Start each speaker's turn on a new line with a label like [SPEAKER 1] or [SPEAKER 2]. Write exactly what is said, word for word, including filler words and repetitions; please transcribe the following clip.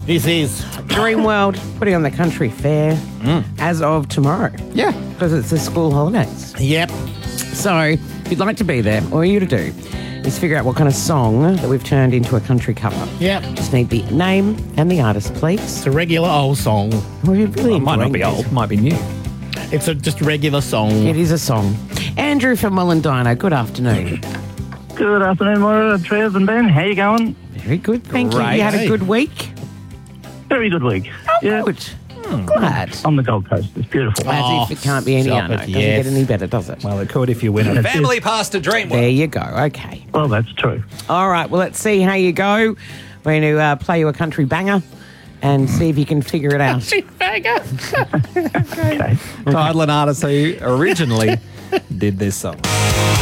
[SPEAKER 1] This is
[SPEAKER 2] Dreamworld putting on the country fair
[SPEAKER 1] Mm.
[SPEAKER 2] as of tomorrow.
[SPEAKER 1] Yeah.
[SPEAKER 2] Because it's the school holidays.
[SPEAKER 1] Yep.
[SPEAKER 2] So, if you'd like to be there, all you to do is figure out what kind of song that we've turned into a country cover.
[SPEAKER 1] Yep.
[SPEAKER 2] Just need the name and the artist, please.
[SPEAKER 1] It's a regular old song.
[SPEAKER 2] We're really
[SPEAKER 3] It might not
[SPEAKER 2] enjoying
[SPEAKER 3] be
[SPEAKER 2] this.
[SPEAKER 3] old, might be new.
[SPEAKER 1] It's a just a regular song.
[SPEAKER 2] It is a song. Andrew from Mullendina, good afternoon.
[SPEAKER 4] Good afternoon, Moira, Trev and Ben. How you going?
[SPEAKER 2] Very good, thank you.
[SPEAKER 3] Great.
[SPEAKER 2] You had a
[SPEAKER 1] Hey.
[SPEAKER 2] good week?
[SPEAKER 4] Very good week. yeah,
[SPEAKER 2] Good. Glad.
[SPEAKER 4] on the Gold Coast. It's beautiful.
[SPEAKER 2] As
[SPEAKER 1] Oh,
[SPEAKER 2] if it can't be any
[SPEAKER 1] stop
[SPEAKER 2] other.
[SPEAKER 1] it,
[SPEAKER 2] Doesn't
[SPEAKER 1] yes.
[SPEAKER 2] get any better, does it?
[SPEAKER 3] Well, it could if you win a family pass to
[SPEAKER 2] There
[SPEAKER 3] Dreamworld.
[SPEAKER 2] you go. Okay.
[SPEAKER 4] Well, that's true.
[SPEAKER 2] All right. Well, let's see how you go. We're going to uh, play you a country banger and see if you can figure it out.
[SPEAKER 4] Okay.
[SPEAKER 3] Title and artist who originally did this song.